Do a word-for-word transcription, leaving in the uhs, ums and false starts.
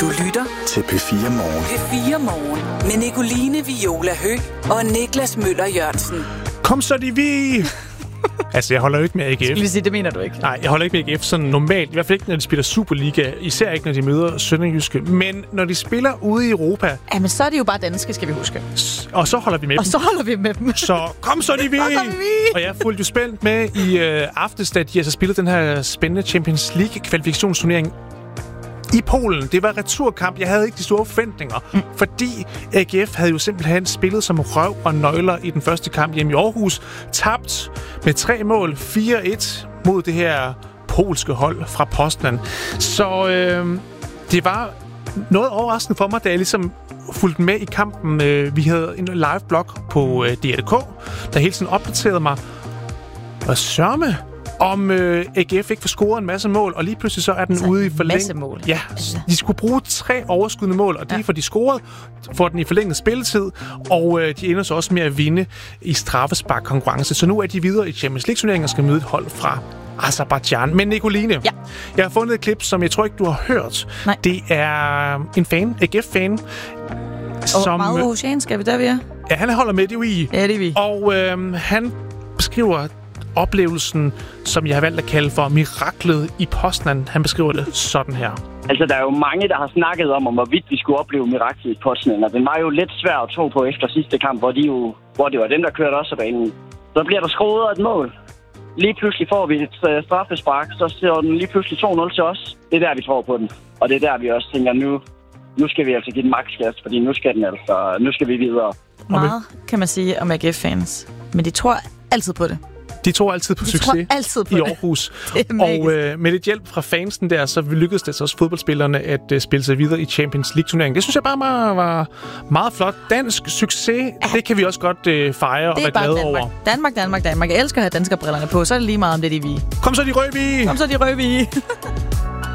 Du lytter til P fire Morgen. P fire Morgen med Nicoline Viola Høgh og Niklas Møller Jørgensen. Kom så, de vi! Altså, jeg holder jo ikke med A G F. Skal vi sige, det mener du ikke? Nej, jeg holder ikke med A G F sådan normalt. I hvert fald ikke, når de spiller Superliga. Især ikke, når de møder Sønderjyske. Men når de spiller ude i Europa... Ja, men så er de jo bare danske, skal vi huske. Og så holder vi med og dem. så holder vi med dem. Så kom så, de vi! Og jeg fulgte jo spændt med i øh, aftes, da de altså spillede den her spændende Champions League-kvalifikationsturnering i Polen. Det var returkamp. Jeg havde ikke de store forventninger, mm. fordi A G F havde jo simpelthen spillet som røv og nøgler i den første kamp hjemme i Aarhus. Tabt med tre mål, fire et mod det her polske hold fra Poznan. Så øh, det var noget overraskende for mig, da jeg ligesom fulgte med i kampen. Vi havde en live blog på D R K, der hele tiden opdaterede mig. Og sørme om øh, A G F ikke får scoret en masse mål, og lige pludselig så er den altså ude i forlæng... masse mål. Ja, altså. De skulle bruge tre overskydende mål, og de ja. får de scoret, får den i forlænget spilletid, og øh, de ender så også med at vinde i straffespark-konkurrence. Så nu er de videre i Champions League-turneringen og skal møde et hold fra Aserbajdsjan. Men Nicoline, ja. jeg har fundet et klip, som jeg tror ikke, du har hørt. Nej. Det er en fan, A G F-fan, som... Og meget oceansk, er vi der, vi er? Ja, han holder med, det jo i. Ja, det er vi. Og øh, han beskriver oplevelsen, som jeg har valgt at kalde for miraklet i Poznan. Han beskriver det sådan her. Altså, der er jo mange, der har snakket om, om hvorvidt vi skulle opleve miraklet i Poznan, og den var jo lidt svær at tro på efter sidste kamp, hvor, de jo, hvor det var dem, der kørte også banen. Så bliver der skruet et mål. Lige pludselig får vi et uh, straffespark, så ser den lige pludselig to nul til os. Det er der, vi tror på den. Og det er der, vi også tænker, nu, nu skal vi altså give den maksgas, fordi nu skal den altså, nu skal vi videre. Meget kan man sige om A G F-fans, men de tror altid på det. De tror altid på de succes tror altid på i Aarhus. Og øh, med lidt hjælp fra fansen der, så lykkedes det så også fodboldspillerne at øh, spille sig videre i Champions League-turneringen. Det synes jeg bare var, var meget flot. Dansk succes, ja. Det kan vi også godt øh, fejre og være glade Danmark. over. Danmark, Danmark, Danmark. Jeg elsker at have danskerbrillerne på, så er det lige meget om det, de vi. Kom så, de røde vi! Kom så, de røde vi!